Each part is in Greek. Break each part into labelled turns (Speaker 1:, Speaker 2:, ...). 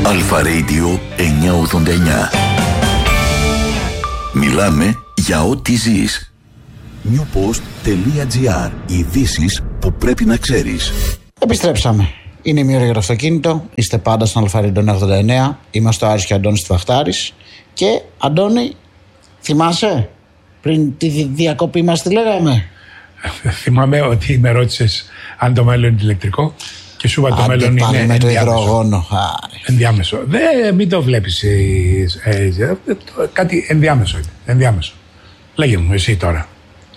Speaker 1: Αλφα Radio 989. Μιλάμε για ό,τι ζεις. newpost.gr. Ειδήσεις που πρέπει να ξέρεις.
Speaker 2: Επιστρέψαμε. Είναι η μία ώρα για το αυτοκίνητο. Είστε πάντα στον Αλφα Radio 989. Είμαστε ο Άρης και ο Αντώνης Τιβαχτάρης. Και Αντώνη, θυμάσαι πριν τη διακοπή μας τι λέγαμε?
Speaker 3: Θυμάμαι ότι με ρώτησες αν το μέλλον είναι ηλεκτρικό και σου είπα το μέλλον είναι
Speaker 2: με το υδρογόνο.
Speaker 3: Ενδιάμεσο. Μην το βλέπεις κάτι ενδιάμεσο. Λέγε μου εσύ τώρα.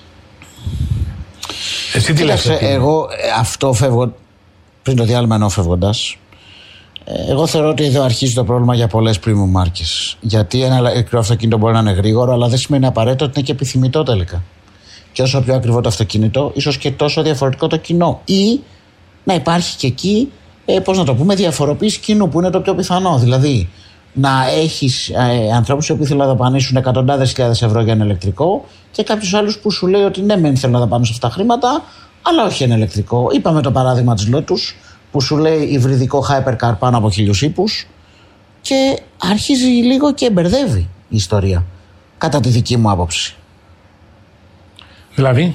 Speaker 3: Εσύ τι λες?
Speaker 2: Εγώ αυτό φεύγω πριν το διάλειμμα, ενώ φεύγοντας, εγώ θεωρώ ότι εδώ αρχίζει το πρόβλημα για πολλές premium μάρκες. Γιατί ένα ηλεκτρικό αυτοκίνητο μπορεί να είναι γρήγορο, αλλά δεν σημαίνει απαραίτητο ότι είναι και επιθυμητό τελικά. Και όσο πιο ακριβό το αυτοκίνητο, ίσως και τόσο διαφορετικό το κοινό. Ή να υπάρχει και εκεί, πώς να το πούμε, διαφοροποίηση κοινού, που είναι το πιο πιθανό. Δηλαδή, να έχεις ανθρώπους οι οποίοι θέλουν να δαπανίσουν εκατοντάδες χιλιάδες ευρώ για ένα ηλεκτρικό και κάποιους άλλους που σου λέει ότι ναι, μεν θέλουν να δαπανίσουν αυτά τα χρήματα, αλλά όχι ένα ηλεκτρικό. Είπαμε το παράδειγμα της Lotus, που σου λέει υβριδικό hypercar πάνω από 1000 ύπους, και αρχίζει λίγο και μπερδεύει η ιστορία, κατά τη δική μου άποψη.
Speaker 3: Δηλαδή,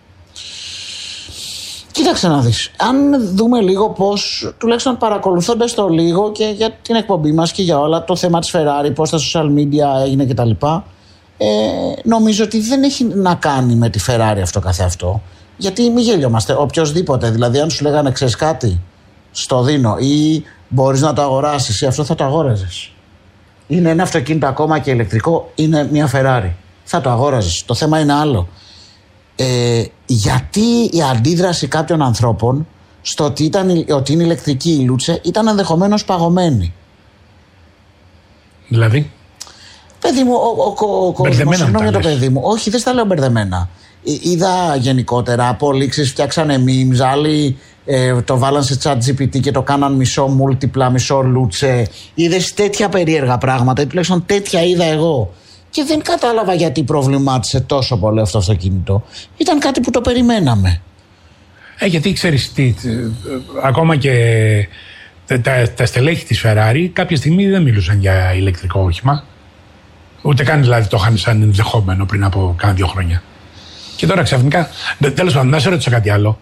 Speaker 2: κοίταξε να δεις. Αν δούμε λίγο πώς, τουλάχιστον παρακολουθώντας το λίγο και για την εκπομπή μας και για όλα, το θέμα της Ferrari, πώς στα social media έγινε κτλ. Νομίζω ότι δεν έχει να κάνει με τη Ferrari αυτό καθεαυτό. Γιατί μη γελιόμαστε, οποιοδήποτε. Δηλαδή, αν σου λέγανε ξέρεις κάτι, στο δίνω, ή μπορείς να το αγοράσεις, ή αυτό θα το αγόραζες. Είναι ένα αυτοκίνητο ακόμα και ηλεκτρικό, είναι μια Ferrari. Θα το αγόραζες. Το θέμα είναι άλλο. Γιατί η αντίδραση κάποιων ανθρώπων στο ότι είναι ηλεκτρική η Λούτσε ήταν ενδεχομένως παγωμένη.
Speaker 3: Δηλαδή,
Speaker 2: παιδί μου, ο κόσμος, συγγνώμη για το παιδί μου, όχι, δεν στα λέω μπερδεμένα. Είδα γενικότερα απολύξεις, φτιάξανε memes, άλλοι το βάλαν σε chat GPT και το κάναν μισό μούλτιπλα, μισό Λούτσε. Είδες τέτοια περίεργα πράγματα, ή τουλάχιστον τέτοια είδα εγώ. Και δεν κατάλαβα γιατί προβλημάτισε τόσο πολύ αυτό το αυτοκίνητο. Ήταν κάτι που το περιμέναμε.
Speaker 3: Γιατί ξέρεις τι, ακόμα και τα στελέχη της Ferrari κάποια στιγμή δεν μιλούσαν για ηλεκτρικό όχημα. Ούτε καν δηλαδή το είχαν σαν ενδεχόμενο πριν από κάνα 2 χρόνια. Και τώρα ξαφνικά, τέλος πάντων, να σε ρωτήσω κάτι άλλο.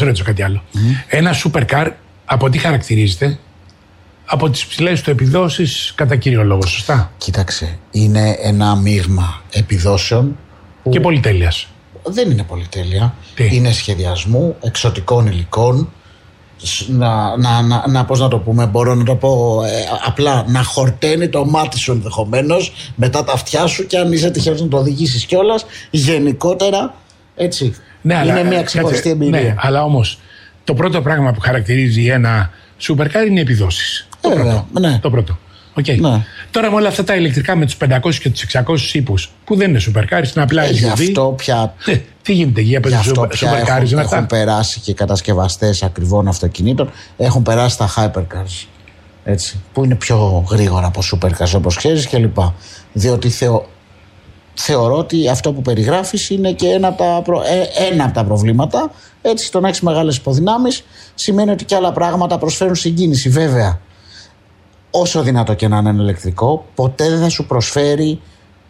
Speaker 3: Ένα supercar από τι χαρακτηρίζεται? Από τις ψηλές του επιδόσεις κατά κύριο λόγο, σωστά?
Speaker 2: Κοίταξε, είναι ένα μείγμα επιδόσεων που
Speaker 3: και πολυτέλειας.
Speaker 2: Δεν είναι πολυτέλεια.
Speaker 3: Τι? Είναι
Speaker 2: σχεδιασμού, εξωτικών υλικών. Πώς να το πούμε, μπορώ να το πω απλά, να χορταίνει το μάτι σου ενδεχομένως μετά τα αυτιά σου, και αν είσαι τυχερός να το οδηγήσεις κιόλας, γενικότερα έτσι.
Speaker 3: Ναι,
Speaker 2: είναι μια ξεχωριστή εμπειρία.
Speaker 3: Ναι, αλλά όμως το πρώτο πράγμα που χαρακτηρίζει ένα supercar είναι οι επιδόσεις. Το πρώτο. Okay.
Speaker 2: Ναι.
Speaker 3: Τώρα με όλα αυτά τα ηλεκτρικά με τους 500 και τους 600 ύπους, που δεν είναι supercar, είναι απλά SUV.
Speaker 2: Γι' αυτό πια.
Speaker 3: Τι γίνεται, για supercars
Speaker 2: έχουν περάσει και κατασκευαστές ακριβών αυτοκινήτων, έχουν περάσει τα hypercars. Έτσι, που είναι πιο γρήγορα από supercars, όπως ξέρεις, κλπ. Διότι θεωρώ ότι αυτό που περιγράφεις είναι και ένα από τα προβλήματα. Έτσι, το να έχεις μεγάλες υποδυνάμεις σημαίνει ότι και άλλα πράγματα προσφέρουν συγκίνηση. Βέβαια, όσο δυνατό και να είναι ηλεκτρικό, ποτέ δεν θα σου προσφέρει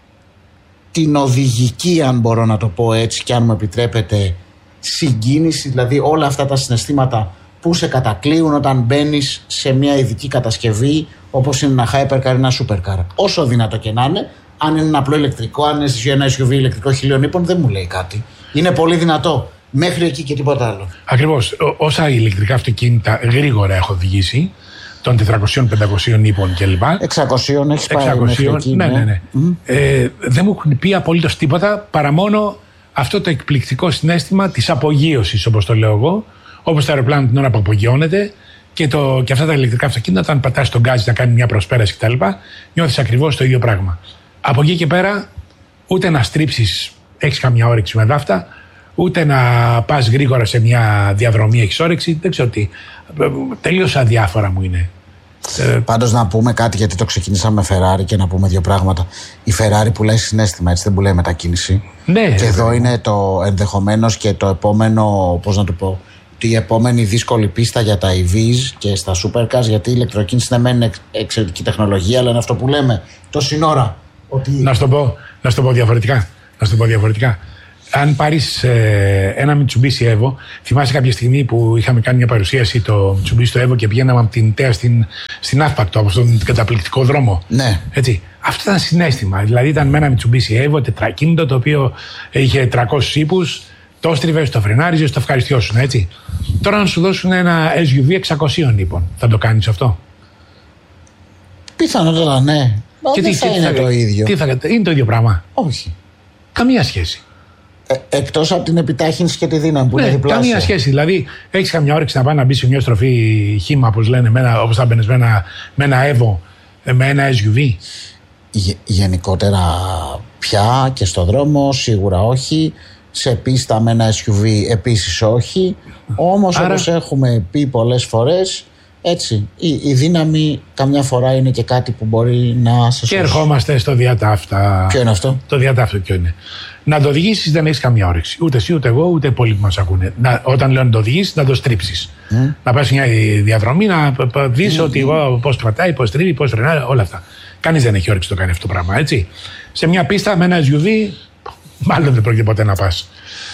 Speaker 2: την οδηγική, αν μπορώ να το πω έτσι, και αν μου επιτρέπετε, συγκίνηση, δηλαδή όλα αυτά τα συναισθήματα που σε κατακλείουν όταν μπαίνεις σε μια ειδική κατασκευή, όπως είναι ένα hypercar ή ένα supercar. Όσο δυνατό και να είναι, αν είναι ένα απλό ηλεκτρικό, αν είναι ένα SUV ηλεκτρικό 1000 ύπων, δεν μου λέει κάτι. Είναι πολύ δυνατό. Μέχρι εκεί και τίποτα άλλο.
Speaker 3: Ακριβώς. Όσα ηλεκτρικά αυτοκίνητα γρήγορα έχω οδηγήσει, των 400-500 ύπων κλπ.
Speaker 2: 600 έχεις πάει μέχρι εκεί.
Speaker 3: Ναι. Δεν μου έχουν πει απολύτως τίποτα, παρά μόνο αυτό το εκπληκτικό συναίσθημα της απογείωσης, όπως το λέω εγώ, όπως το αεροπλάνο την ώρα που απογειώνεται, και αυτά τα ηλεκτρικά αυτοκίνητα, όταν πατάς τον γκάζι να κάνει μια προσπέραση κτλ., νιώθεις ακριβώς το ίδιο πράγμα. Από εκεί και πέρα, ούτε να στρίψεις, έχεις καμιά όρεξη με δάφτα, ούτε να πας γρήγορα σε μια διαδρομή έχεις όρεξη, δεν ξέρω τι. Τελείως αδιάφορα μου είναι.
Speaker 2: Πάντως να πούμε κάτι, γιατί το ξεκινήσαμε με Ferrari, και να πούμε 2 πράγματα. Η Ferrari πουλάει συναίσθημα, έτσι, δεν πουλάει μετακίνηση.
Speaker 3: Ναι.
Speaker 2: Και εδώ είναι το ενδεχομένως και το επόμενο, πώς να το πω, η επόμενη δύσκολη πίστα για τα EVs και στα supercars, γιατί η ηλεκτροκίνηση είναι μεν εξαιρετική τεχνολογία, αλλά είναι αυτό που λέμε τόση ώρα. Ότι...
Speaker 3: Να σου το πω διαφορετικά. Αν πάρεις ένα Mitsubishi Evo, θυμάσαι κάποια στιγμή που είχαμε κάνει μια παρουσίαση το Mitsubishi το Evo και πηγαίναμε από την ΤΕΑ στην Αύπακτο, από τον καταπληκτικό δρόμο.
Speaker 2: Ναι.
Speaker 3: Έτσι. Αυτό ήταν συναίσθημα. Δηλαδή ήταν με ένα Mitsubishi Evo τετρακίνητο, το οποίο είχε 300 ύπους, το στρίβες, το φρενάριζες, το ευχαριστιώσουν, έτσι. Τώρα να σου δώσουν ένα SUV 600 ύπων, θα το κάνεις αυτό?
Speaker 2: Πιθανότατα ναι. Και δεν θα είναι το ίδιο.
Speaker 3: Είναι το ίδιο πράγμα?
Speaker 2: Όχι.
Speaker 3: Καμία σχέση.
Speaker 2: Εκτός από την επιτάχυνση και τη δύναμη που είναι διπλάσια.
Speaker 3: Καμία σχέση. Δηλαδή, έχεις καμιά όρεξη να πάει να μπει σε μια στροφή χήμα, όπως λένε, όπως θα μπαίνεις με ένα Evo, με ένα SUV?
Speaker 2: Γενικότερα πια και στο δρόμο σίγουρα όχι. Σε πίστα με ένα SUV επίσης όχι. Όμως όπως έχουμε πει πολλές φορές, έτσι, η δύναμη καμιά φορά είναι και κάτι που μπορεί να σε σώσει.
Speaker 3: Και ερχόμαστε στο διατάφτα.
Speaker 2: Ποιο είναι αυτό?
Speaker 3: Το διατάφτα ποιο είναι? Να το οδηγήσεις δεν έχεις καμία όρεξη. Ούτε εσύ, ούτε εγώ, ούτε πολλοί που μας ακούνε. Όταν λέω να το οδηγήσεις, να το στρίψεις. Να πας μια διαδρομή, να δεις ότι πώς κρατάει, πώς τρίβει, πώς φρενάρει, όλα αυτά. Κανείς δεν έχει όρεξη να το κάνει αυτό το πράγμα, έτσι. Σε μια πίστα με ένα SUV, μάλλον δεν πρόκειται ποτέ να πας.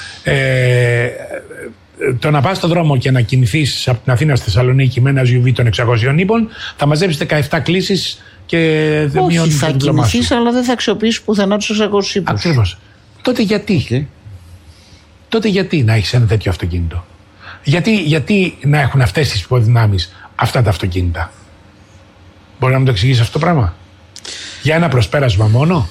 Speaker 3: Το να πας στον δρόμο και να κινηθείς από την Αθήνα στη Θεσσαλονίκη με ένα SUV των 600 ύπων, θα μαζέψεις 17 κλήσεις και δεν μειώνεις το
Speaker 2: θα κινηθείς, αλλά δεν θα αξιοποιήσεις πουθενά τους 600 ύπους.
Speaker 3: Ακριβώς. Τότε γιατί? Τότε γιατί να έχεις ένα τέτοιο αυτοκίνητο? Γιατί να έχουν αυτές τις υποδυνάμεις αυτά τα αυτοκίνητα? Μπορεί να μου το εξηγήσει αυτό το πράγμα? Για ένα προσπέρασμα μόνο?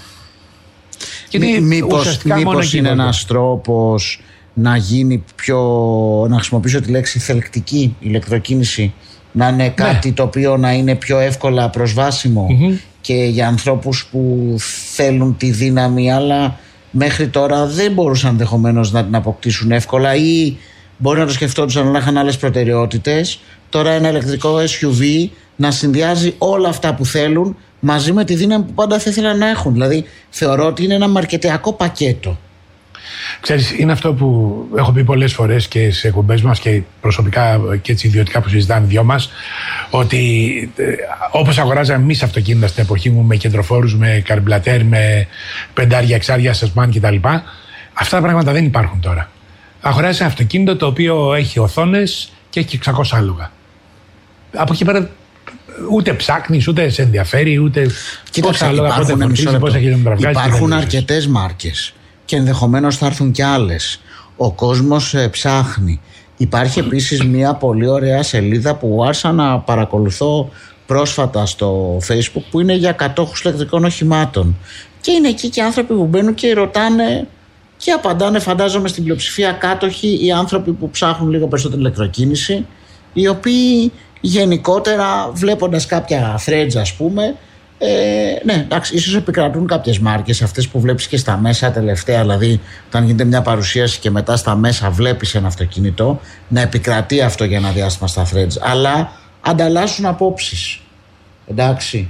Speaker 2: Μήπως είναι ένας τρόπος να γίνει να χρησιμοποιήσω τη λέξη θελκτική ηλεκτροκίνηση, να είναι κάτι το οποίο να είναι πιο εύκολα προσβάσιμο και για ανθρώπους που θέλουν τη δύναμη, αλλά μέχρι τώρα δεν μπορούσαν ενδεχομένως να την αποκτήσουν εύκολα ή μπορεί να το σκεφτόντουσαν αλλά είχαν άλλες προτεραιότητες. Τώρα ένα ηλεκτρικό SUV να συνδυάζει όλα αυτά που θέλουν μαζί με τη δύναμη που πάντα θα ήθελαν να έχουν. Δηλαδή θεωρώ ότι είναι ένα μαρκετειακό πακέτο.
Speaker 3: Ξέρεις, είναι αυτό που έχω πει πολλές φορές και σε εκπομπές μας και προσωπικά και έτσι ιδιωτικά που συζητάμε δυο μας, ότι όπως αγοράζαμε εμείς αυτοκίνητα στην εποχή μου με κεντροφόρους, με καρμπλατέρ, με πεντάρια, εξάρια, σασμάν κτλ. Αυτά τα πράγματα δεν υπάρχουν τώρα. Αγοράζεις ένα αυτοκίνητο το οποίο έχει οθόνες και έχει 600 άλογα. Από εκεί πέρα ούτε ψάχνεις, ούτε σε ενδιαφέρει, ούτε πόσα άλογα, πότε φορτίζει, πόσα χιλιόμετρα βγάζει.
Speaker 2: Υπάρχουν αρκετές μάρκες και ενδεχομένως θα έρθουν και άλλες. Ο κόσμος ψάχνει. Υπάρχει επίσης μια πολύ ωραία σελίδα που άρχισα να παρακολουθώ πρόσφατα στο Facebook, που είναι για κατόχους ηλεκτρικών οχημάτων. Και είναι εκεί και άνθρωποι που μπαίνουν και ρωτάνε και απαντάνε, φαντάζομαι στην πλειοψηφία κάτοχοι, οι άνθρωποι που ψάχνουν λίγο περισσότερη ηλεκτροκίνηση, οι οποίοι γενικότερα βλέποντας κάποια threads, ας πούμε, ναι, εντάξει, ίσως επικρατούν κάποιες μάρκες, αυτές που βλέπεις και στα μέσα τελευταία, δηλαδή όταν γίνεται μια παρουσίαση και μετά στα μέσα βλέπεις ένα αυτοκίνητο, να επικρατεί αυτό για ένα διάστημα στα threads, αλλά ανταλλάσσουν απόψεις. Εντάξει.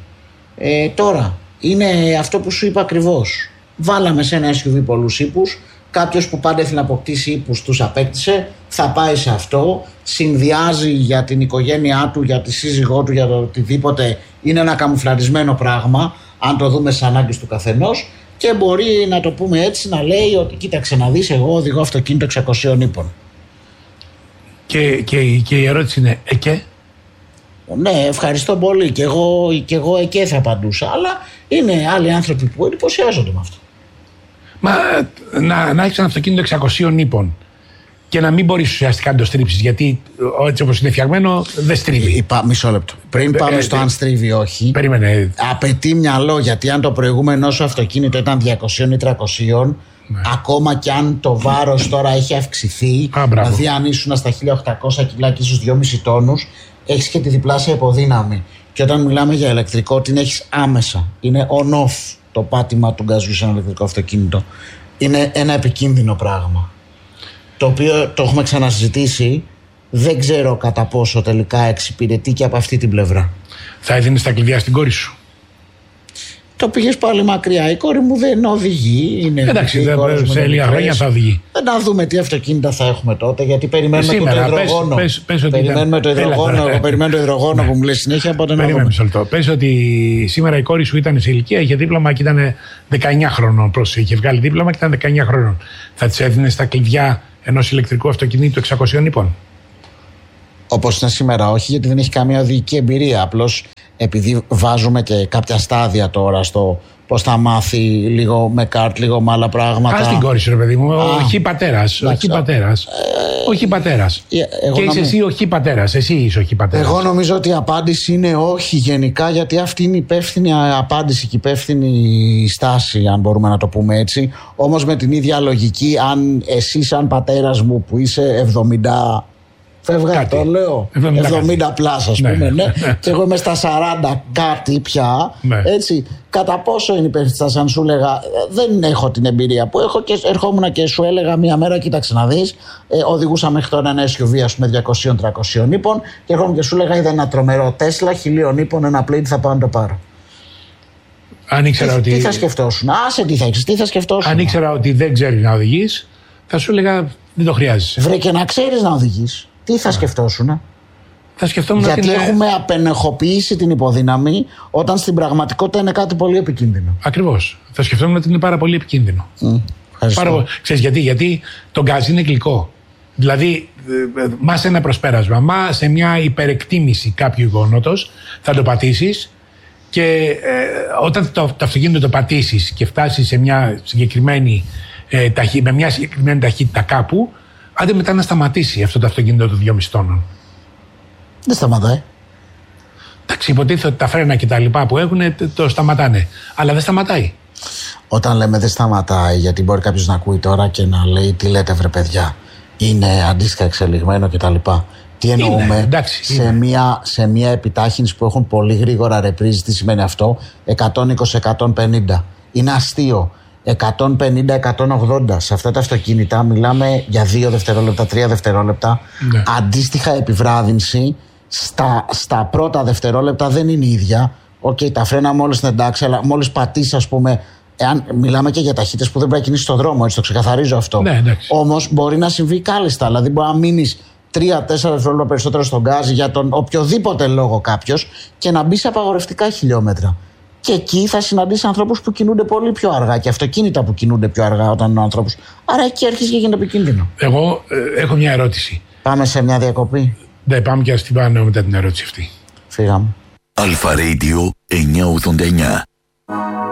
Speaker 2: Τώρα, είναι αυτό που σου είπα ακριβώς. Βάλαμε σε ένα SUV πολλούς ύπους. Κάποιος που πάντα ήθελε να αποκτήσει ύπους τους απέκτησε. Θα πάει σε αυτό. Συνδυάζει για την οικογένειά του, για τη σύζυγό του, για το οτιδήποτε. Είναι ένα καμουφλαρισμένο πράγμα, αν το δούμε στις ανάγκες του καθενός. Και μπορεί να το πούμε έτσι, να λέει ότι κοίταξε να δεις, εγώ οδηγώ αυτοκίνητο 600 ύπων.
Speaker 3: Και η ερώτηση είναι, και?
Speaker 2: Ναι, ευχαριστώ πολύ. Και εγώ εκεί θα απαντούσα. Αλλά είναι άλλοι άνθρωποι που εντυπωσιάζονται με αυτό.
Speaker 3: Μα να έχεις ένα αυτοκίνητο 600 ύπων και να μην μπορείς ουσιαστικά να το στρίψεις, γιατί έτσι όπως είναι φτιαγμένο δεν στρίβει.
Speaker 2: Μισό λεπτό. Πριν πάμε στο αν στρίβει όχι,
Speaker 3: περίμενε.
Speaker 2: Απαιτεί μυαλό, γιατί αν το προηγούμενο σου αυτοκίνητο ήταν 200 ή 300, ναι, ακόμα και αν το βάρος τώρα έχει αυξηθεί, δηλαδή αν ήσουν στα 1800 κιλά και ίσως 2,5 τόνους, έχεις και τη διπλάσια υποδύναμη. Και όταν μιλάμε για ηλεκτρικό, την έχεις άμεσα. Είναι on-off το πάτημα του γκαζιού σε ένα ηλεκτρικό αυτοκίνητο. Είναι ένα επικίνδυνο πράγμα, το οποίο το έχουμε ξανασυζητήσει. Δεν ξέρω κατά πόσο τελικά εξυπηρετεί και από αυτή την πλευρά.
Speaker 3: Θα έδινες τα κλειδιά στην κόρη σου?
Speaker 2: Το πήγες πάλι μακριά. Η κόρη μου δεν οδηγεί.
Speaker 3: Εντάξει, σε λίγα χρόνια θα οδηγεί.
Speaker 2: Να δούμε τι αυτοκίνητα θα έχουμε τότε, γιατί περιμένουμε το υδρογόνο. Περιμένουμε το υδρογόνο. Εγώ περιμένω το υδρογόνο που μου λέει συνέχεια.
Speaker 3: Περίμενε μισό λεπτό. Πες ότι σήμερα η κόρη σου ήταν σε ηλικία, είχε δίπλωμα και ήταν 19 χρονών. Πρόσεχε, είχε βγάλει δίπλωμα και ήταν 19 χρονών. Θα της έδινες τα κλειδιά ενός ηλεκτρικού αυτοκινήτου 600 ύπων?
Speaker 2: Όπως είναι σήμερα, όχι, γιατί δεν έχει καμία οδηγική εμπειρία. Απλώς επειδή βάζουμε και κάποια στάδια τώρα στο πώς θα μάθει λίγο με καρτ, λίγο με άλλα πράγματα.
Speaker 3: Ας την κόρη σου, ρε παιδί μου. Όχι πατέρας. Όχι πατέρας. Όχι πατέρας. Και είσαι εσύ όχι πατέρας. Εσύ είσαι όχι πατέρας.
Speaker 2: Εγώ νομίζω ότι η απάντηση είναι όχι γενικά, γιατί αυτή είναι η υπεύθυνη απάντηση και η υπεύθυνη στάση, αν μπορούμε να το πούμε έτσι. Όμως με την ίδια λογική, αν εσύ, σαν πατέρας μου που είσαι 70. Φεύγα, το λέω. 70 πλάς, ας πούμε, ναι. Και εγώ είμαι στα 40 κάτι πια.
Speaker 3: Ναι.
Speaker 2: Έτσι. Κατά πόσο είναι υπεύθυνη, αν σου έλεγα, δεν έχω την εμπειρία που έχω και ερχόμουν και σου έλεγα μία μέρα, κοίταξε να δεις, οδηγούσα μέχρι τώρα ένα SUV, ας πούμε, 200-300 ύπων, και ερχόμουν και σου έλεγα, είδα ένα τρομερό Τέσλα, 1000 ύπων, ένα πλήν, θα πάω να το πάρω.
Speaker 3: Αν ήξερα ότι.
Speaker 2: Τι θα σκεφτόσουν? Άσε, τι θα σκεφτόσουν.
Speaker 3: Αν ήξερα ότι δεν ξέρεις να οδηγείς, θα σου έλεγα, δεν το χρειάζεσαι.
Speaker 2: Βρε, και να ξέρεις να οδηγείς. Τι θα σκεφτόσουν?
Speaker 3: Θα σκεφτόμουν.
Speaker 2: Γιατί έχουμε απενεχοποιήσει την υποδύναμη, όταν στην πραγματικότητα είναι κάτι πολύ επικίνδυνο.
Speaker 3: Ακριβώς. Θα σκεφτόμουν ότι είναι πάρα πολύ επικίνδυνο. Ξέρεις γιατί? Γιατί το γκάζι είναι γλυκό. Δηλαδή, μα σε ένα προσπέρασμα, μα σε μια υπερεκτίμηση κάποιου γεγονότος, θα το πατήσεις και όταν το αυτοκίνητο το πατήσεις και φτάσεις σε μια συγκεκριμένη με μια συγκεκριμένη ταχύτητα κάπου, άντε μετά να σταματήσει αυτό το αυτοκίνητο των 2,5 τόνων.
Speaker 2: Δεν σταματάει.
Speaker 3: Εντάξει, υποτίθεται ότι τα φρένα και τα λοιπά που έχουν το σταματάνε. Αλλά δεν σταματάει.
Speaker 2: Όταν λέμε δεν σταματάει, γιατί μπορεί κάποιος να ακούει τώρα και να λέει τι λέτε βρε παιδιά, είναι αντίστοιχα εξελιγμένο κτλ. Τι εννοούμε?
Speaker 3: Εντάξει,
Speaker 2: σε μια επιτάχυνση που έχουν πολύ γρήγορα ρεπρίζ, τι σημαίνει αυτό? 120-150. Είναι αστείο. 150-180. Σε αυτά τα αυτοκίνητα μιλάμε για 2 δευτερόλεπτα, 3 δευτερόλεπτα.
Speaker 3: Ναι.
Speaker 2: Αντίστοιχα επιβράδυνση στα πρώτα δευτερόλεπτα δεν είναι ίδια. Οκ, τα φρένα μόλις είναι εντάξει, αλλά μόλις πατήσει, ας πούμε, εάν μιλάμε και για ταχύτητες που δεν πρέπει να κινήσεις στον δρόμο, έτσι το ξεκαθαρίζω αυτό.
Speaker 3: Ναι,
Speaker 2: όμως μπορεί να συμβεί κάλλιστα. Δηλαδή μπορεί να μείνεις 3-4 δευτερόλεπτα περισσότερο στον γκάζ για τον οποιοδήποτε λόγο κάποιος και να μπει σε απαγορευτικά χιλιόμετρα. Και εκεί θα συναντήσει ανθρώπους που κινούνται πολύ πιο αργά και αυτοκίνητα που κινούνται πιο αργά όταν είναι ανθρώπους. Άρα εκεί αρχίζει και γίνεται επικίνδυνο.
Speaker 3: Εγώ έχω μια ερώτηση.
Speaker 2: Πάμε σε μια διακοπή.
Speaker 3: Ναι, πάμε και ας την πάμε μετά την ερώτηση αυτή.
Speaker 2: Φύγαμε.
Speaker 1: Αλφα Radio 989.